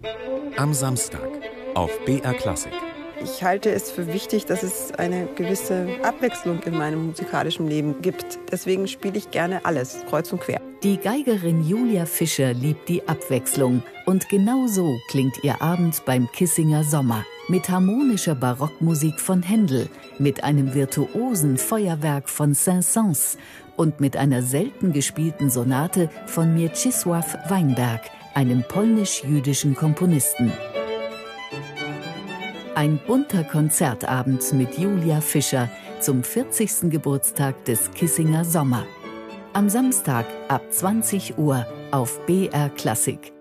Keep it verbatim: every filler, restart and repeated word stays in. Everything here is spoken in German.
Am Samstag auf B R Klassik. Ich halte es für wichtig, dass es eine gewisse Abwechslung in meinem musikalischen Leben gibt. Deswegen spiele ich gerne alles, kreuz und quer. Die Geigerin Julia Fischer liebt die Abwechslung. Und genau so klingt ihr Abend beim Kissinger Sommer. Mit harmonischer Barockmusik von Händel, mit einem virtuosen Feuerwerk von Saint-Saëns und mit einer selten gespielten Sonate von Mieczysław Weinberg, einem polnisch-jüdischen Komponisten. Ein bunter Konzertabend mit Julia Fischer zum vierzigsten Geburtstag des Kissinger Sommer. Am Samstag ab zwanzig Uhr auf B R Klassik.